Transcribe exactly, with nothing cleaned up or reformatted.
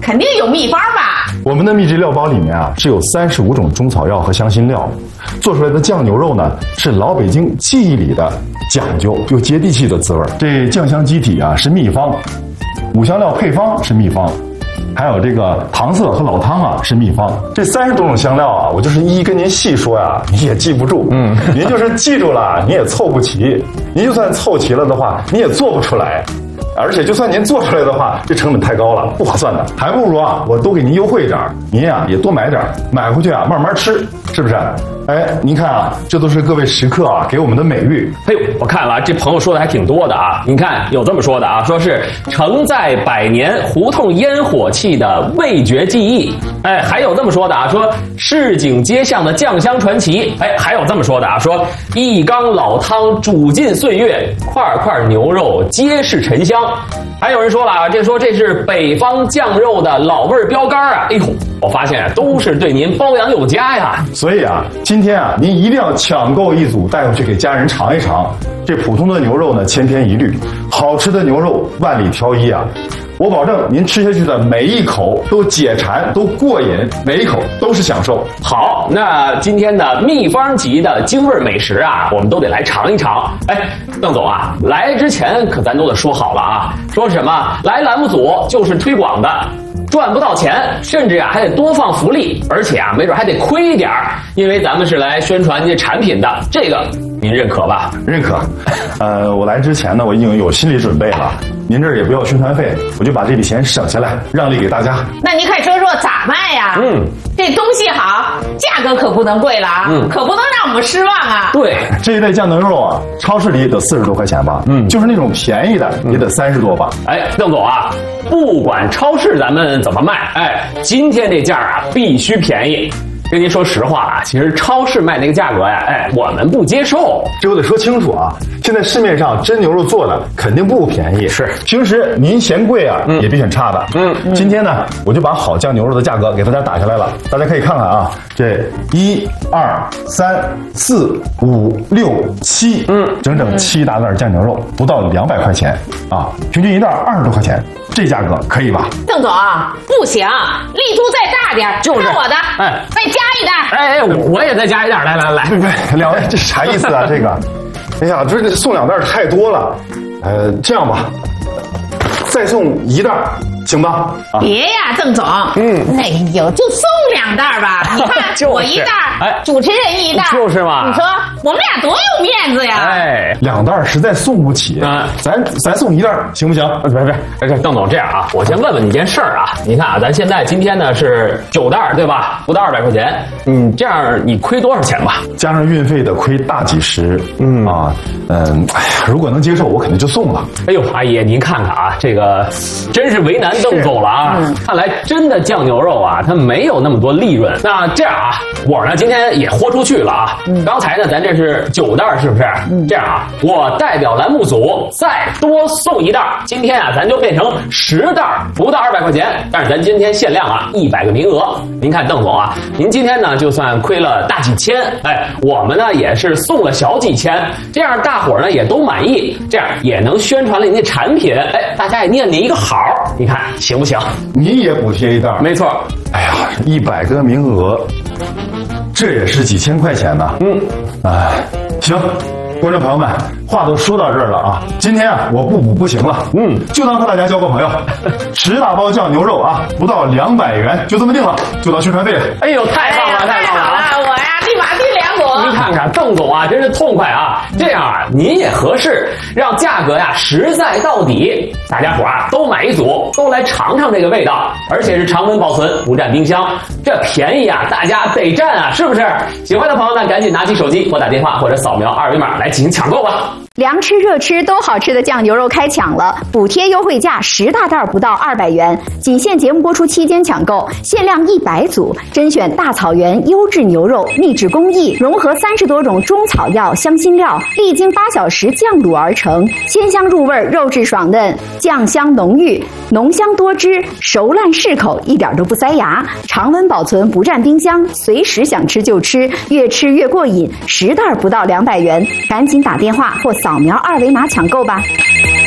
肯定有秘方吧？ 我们的秘制料包里面啊，是有三十五种中草药和香辛料，做出来的酱牛肉呢，是老北京记忆里的讲究又接地气的滋味。这酱香基底啊是秘方，五香料配方是秘方，还有这个糖色和老汤啊是秘方。这三十多种香料啊，我就是一一跟您细说呀，你也记不住。嗯，您就是记住了，你也凑不齐。您就算凑齐了的话，你也做不出来。而且就算您做出来的话，这成本太高了，不划算的。还不如啊，我多给您优惠点，您呀、啊、也多买点，买回去啊慢慢吃，是不是？哎，您看啊，这都是各位食客啊给我们的美誉。 哎呦，我看了，这朋友说的还挺多的啊。您看有这么说的啊，说是承载百年胡同烟火气的味觉记忆。哎，还有这么说的啊，说市井街巷的酱香传奇。哎，还有这么说的啊，说一缸老汤煮尽岁月，块块牛肉皆是沉香。还有人说了啊，这说这是北方酱肉的老味标杆啊。哎呦，我发现都是对您包养有加呀。 所以啊，今天啊，您一定要抢购一组带回去给家人尝一尝。这普通的牛肉呢，千篇一律；好吃的牛肉万里挑一啊。我保证您吃下去的每一口都解馋，都过瘾，每一口都是享受。 好，那今天的秘方级的京味美食啊，我们都得来尝一尝。哎，邓总啊，来之前可咱都得说好了啊，说什么来栏目组就是推广的。赚不到钱，甚至啊还得多放福利，而且啊没准还得亏一点儿，因为咱们是来宣传这产品的，这个您认可吧？ 认可。呃，我来之前呢，我已经有心理准备了。您这儿也不要宣传费，我就把这笔钱省下来，让利给大家。 那您快说说咋卖呀？ 嗯， 这东西好，价格可不能贵了啊，嗯，可不能让我们失望啊。 对， 这一类酱牛肉啊，超市里得四十多块钱吧？嗯，就是那种便宜的也得三十多吧？ 哎，邓总啊，不管超市咱们怎么卖，哎，今天这价啊必须便宜。跟您说实话啊，其实超市卖那个价格呀，哎，我们不接受。 这我得说清楚啊！现在市面上真牛肉做的肯定不便宜， 是平时您嫌贵啊，嗯、也别选差的。嗯，今天呢，我就把好酱牛肉的价格给大家打下来了，大家可以看看啊，这一二三四五六七，嗯，整整七大袋酱牛肉，不到两百块钱啊，平均一袋二十多块钱，这价格可以吧？ 邓总，不行，力度再大点， 就是看我的， 哎， 再加一袋。 哎哎，我也再加一袋，来来来， 不不，两位这啥意思啊？这个，哎呀，这送两袋太多了，呃，这样吧，再送一袋。行吧， 啊、别呀，邓总，嗯，哎呦，就送两袋吧。你看，就是、我一袋，哎，主持人一袋， 就是嘛。 你说我们俩多有面子呀！ 哎，两袋实在送不起，啊、咱咱送一袋行不行？ 别别别，邓总这样啊，我先问问你一件事儿啊。你看啊，咱现在今天呢是九袋对吧？不到二百块钱，嗯，这样你亏多少钱吧？ 加上运费的亏大几十，嗯啊，嗯，哎呀，如果能接受，我肯定就送了。 哎呦，阿姨您看看啊，这个真是为难邓总了啊！嗯、看来真的酱牛肉啊，它没有那么多利润。那这样啊，我呢今天也豁出去了啊！嗯、刚才呢，咱这是九袋，是不是？嗯、这样啊，我代表栏目组再多送一袋。今天啊，咱就变成十袋，不到二百块钱。但是咱今天限量啊，一百个名额。您看邓总啊，您今天呢就算亏了大几千，哎，我们呢也是送了小几千，这样大伙儿呢也都满意，这样也能宣传了您的产品，哎，大家也念您一个好。你看行不行？ 你也补贴一袋， 没错。 哎呀，一百个名额，这也是几千块钱呢。嗯，哎，行，观众朋友们，话都说到这儿了啊，今天啊，我不补不行了。嗯，就当和大家交个朋友，十大包酱牛肉啊，不到两百元，就这么定了，就当宣传费了。 哎呦，太棒了， 太棒了！ 我呀，立马定两股。 您看看，邓总啊，真是痛快啊！这样啊，您也合适，让价格呀实在到底，大家伙啊都买一组，都来尝尝这个味道，而且是常温保存，不占冰箱，这便宜啊，大家得占啊，是不是？喜欢的朋友呢，赶紧拿起手机拨打电话或者扫描二维码来进行抢购吧。 凉吃热吃都好吃的酱牛肉开抢了，补贴优惠价十大袋不到二百元，仅限节目播出期间抢购，限量一百组，甄选大草原优质牛肉，秘制工艺，融合三十多种中草药、香辛料，历经八小时酱卤而成，鲜香入味，肉质爽嫩，酱香浓郁，浓香多汁，熟烂适口，一点都不塞牙，常温保存，不占冰箱，随时想吃就吃，越吃越过瘾，十袋不到两百元，赶紧打电话或扫描二维码抢购吧。